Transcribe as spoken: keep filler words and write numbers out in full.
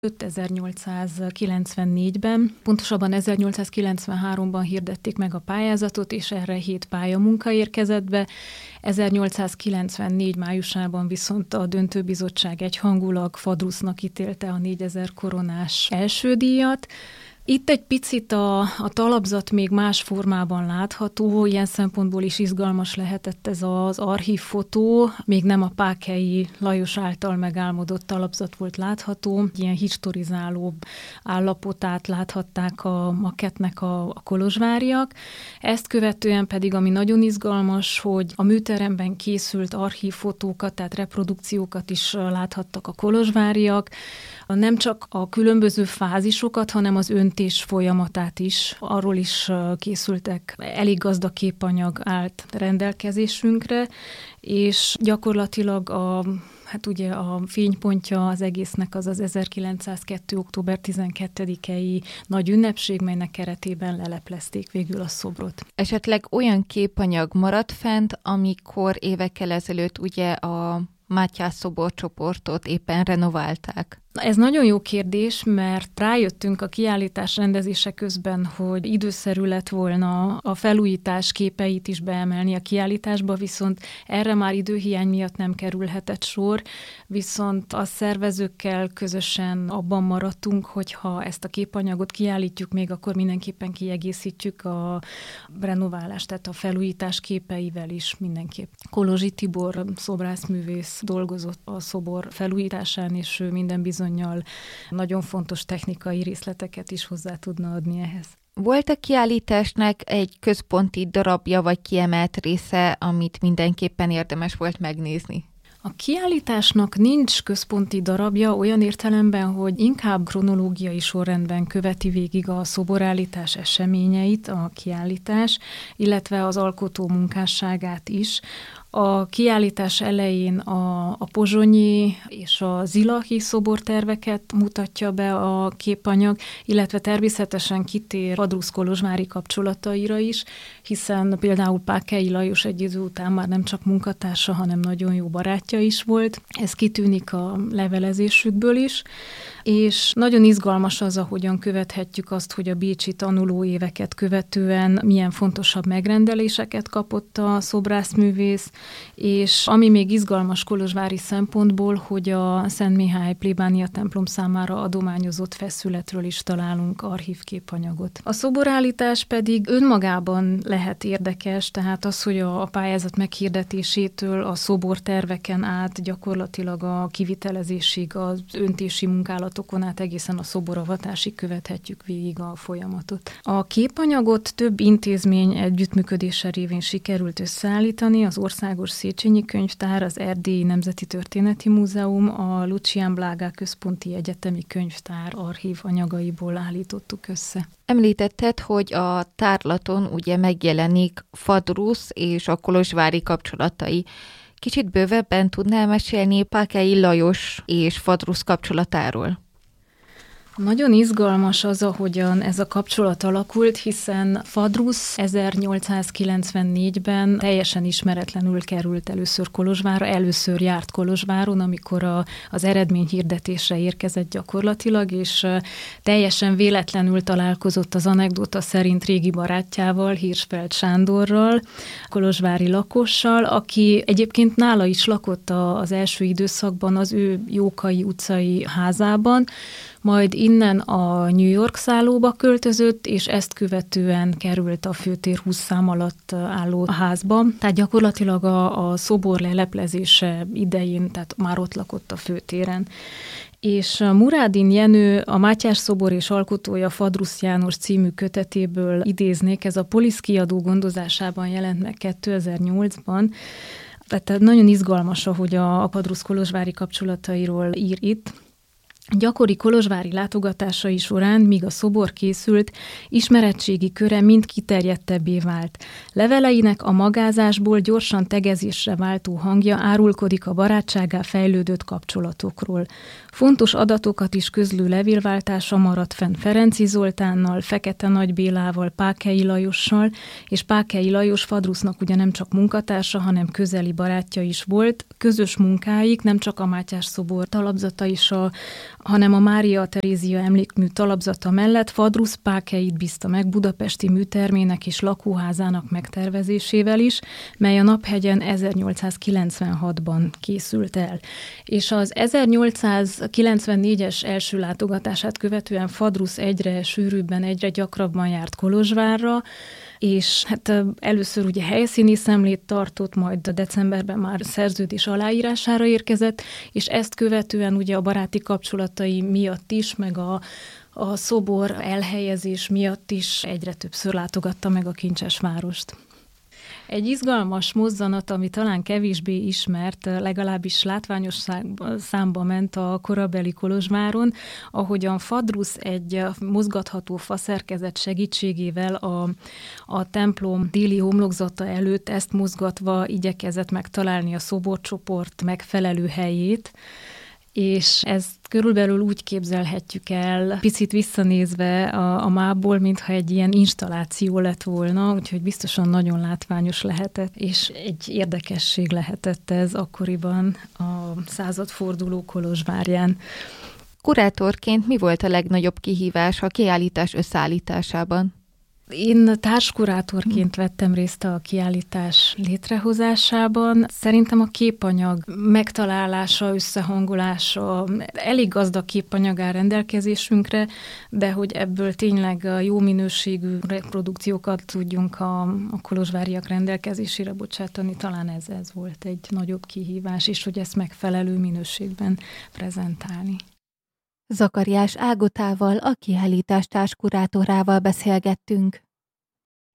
ezernyolcszázkilencvennégyben, pontosabban ezernyolcszázkilencvenháromban hirdették meg a pályázatot, és erre hét pályamunka érkezett be. ezernyolcszázkilencvennégy májusában viszont a döntőbizottság egyhangulag Fadrusznak ítélte a négyezer koronás első díjat. Itt egy picit a, a talapzat még más formában látható, ilyen szempontból is izgalmas lehetett ez az archívfotó, még nem a Pákhelyi Lajos által megálmodott talapzat volt látható, ilyen historizálóbb állapotát láthatták a makettnek a, a kolozsváriak. Ezt követően pedig, ami nagyon izgalmas, hogy a műteremben készült archívfotókat, tehát reprodukciókat is láthattak a kolozsváriak, nem csak a különböző fázisokat, hanem az öntés folyamatát is. Arról is készültek, elég gazdag képanyag állt rendelkezésünkre, és gyakorlatilag a, hát ugye a fénypontja az egésznek az az ezerkilencszázkettő. október tizenkettedikei nagy ünnepség, melynek keretében leleplezték végül a szobrot. Esetleg olyan képanyag maradt fent, amikor évekkel ezelőtt ugye a Mátyás szoborcsoportot éppen renoválták? Ez nagyon jó kérdés, mert rájöttünk a kiállítás rendezése közben, hogy időszerű lett volna a felújítás képeit is beemelni a kiállításba, viszont erre már időhiány miatt nem kerülhetett sor, viszont a szervezőkkel közösen abban maradtunk, hogy ha ezt a képanyagot kiállítjuk még, akkor mindenképpen kiegészítjük a renoválást, tehát a felújítás képeivel is mindenképp. Kolozsi Tibor szobrászművész dolgozott a szobor felújításán, és ő minden bizony nagyon fontos technikai részleteket is hozzá tudna adni ehhez. Volt a kiállításnak egy központi darabja vagy kiemelt része, amit mindenképpen érdemes volt megnézni? A kiállításnak nincs központi darabja olyan értelemben, hogy inkább kronológiai sorrendben követi végig a szoborállítás eseményeit a kiállítás, illetve az alkotó munkásságát is. A kiállítás elején a, a pozsonyi és a zilahi szoborterveket mutatja be a képanyag, illetve természetesen kitér Fadrusz-kolozsvári kapcsolataira is, hiszen például Pákhelyi Lajos egy idő után már nem csak munkatársa, hanem nagyon jó barátja is volt. Ez kitűnik a levelezésükből is, és nagyon izgalmas az, ahogyan követhetjük azt, hogy a bécsi tanuló éveket követően milyen fontosabb megrendeléseket kapott a szobrászművész, és ami még izgalmas kolozsvári szempontból, hogy a Szent Mihály plébánia templom számára adományozott feszületről is találunk archívképanyagot. A szoborállítás pedig önmagában lehet érdekes, tehát az, hogy a pályázat meghirdetésétől a szoborterveken át gyakorlatilag a kivitelezésig, az öntési munkálatokon át egészen a szoboravatásig követhetjük végig a folyamatot. A képanyagot több intézmény együttműködése révén sikerült összeállítani, az Országos Széchenyi Könyvtár, az Erdélyi Nemzeti Történeti Múzeum, a Lucián Blaga Központi Egyetemi Könyvtár archív anyagaiból állítottuk össze. Említetted, hogy a tárlaton ugye megjelenik Fadrusz és a kolozsvári kapcsolatai. Kicsit bővebben tudnál mesélni Pákhelyi Lajos és Fadrusz kapcsolatáról? Nagyon izgalmas az, ahogyan ez a kapcsolat alakult, hiszen Fadrusz ezernyolcszázkilencvennégyben teljesen ismeretlenül került először Kolozsvárra, először járt Kolozsváron, amikor a, az eredmény hirdetésre érkezett gyakorlatilag, és teljesen véletlenül találkozott az anekdota szerint régi barátjával, Hirschfeld Sándorral, kolozsvári lakossal, aki egyébként nála is lakott az első időszakban az ő Jókai utcai házában, majd innen a New York szállóba költözött, és ezt követően került a főtér húsz szám alatt álló házba. Tehát gyakorlatilag a, a szobor leleplezése idején, tehát már ott lakott a főtéren. És Murádin Jenő, a Mátyás szobor és alkotója Fadrusz János című kötetéből idéznék, ez a Polisz kiadó gondozásában jelent meg kétezer-nyolcban. Tehát nagyon izgalmas, ahogy a, a Fadrusz-kolozsvári kapcsolatairól ír itt. Gyakori kolozsvári látogatásai során, míg a szobor készült, ismeretségi köre mind kiterjedtebbé vált. Leveleinek a magázásból gyorsan tegezésre váltó hangja árulkodik a barátságá fejlődött kapcsolatokról. Fontos adatokat is közlő levélváltása maradt fenn Ferenczy Zoltánnal, Fekete Nagy Bélával, Pákhelyi Lajossal, és Pákhelyi Lajos Fadrusznak ugye nem csak munkatársa, hanem közeli barátja is volt. Közös munkáik, nem csak a Mátyás szobor talapzata is a hanem a Mária Terézia emlékmű talapzata mellett Fadrusz Pákeit bízta meg budapesti műtermének és lakóházának megtervezésével is, mely a Naphegyen ezernyolcszázkilencvenhatban készült el. És az ezernyolcszázkilencvennégyes első látogatását követően Fadrusz egyre sűrűbben, egyre gyakrabban járt Kolozsvárra, és hát először ugye helyszíni szemlét tartott, majd decemberben már szerződés aláírására érkezett, és ezt követően ugye a baráti kapcsolatai miatt is, meg a, a szobor elhelyezés miatt is egyre többször látogatta meg a kincses várost. Egy izgalmas mozzanat, ami talán kevésbé ismert, legalábbis látványos számba ment a korabeli Kolozsváron, ahogyan Fadrusz egy mozgatható faszerkezet segítségével a, a templom déli homlokzata előtt ezt mozgatva igyekezett megtalálni a szoborcsoport megfelelő helyét, és ezt körülbelül úgy képzelhetjük el, picit visszanézve a, a mából, mintha egy ilyen installáció lett volna, úgyhogy biztosan nagyon látványos lehetett, és egy érdekesség lehetett ez akkoriban a századforduló Kolozsvárján. Kurátorként mi volt a legnagyobb kihívás a kiállítás összeállításában? Én társkurátorként vettem részt a kiállítás létrehozásában. Szerintem a képanyag megtalálása, összehangolása, elég gazdag képanyag áll rendelkezésünkre, de hogy ebből tényleg jó minőségű reprodukciókat tudjunk a, a kolozsváriak rendelkezésére bocsátani, talán ez, ez volt egy nagyobb kihívás, és hogy ezt megfelelő minőségben prezentálni. Zakariás Ágotával, a kiállítás társkurátorával beszélgettünk.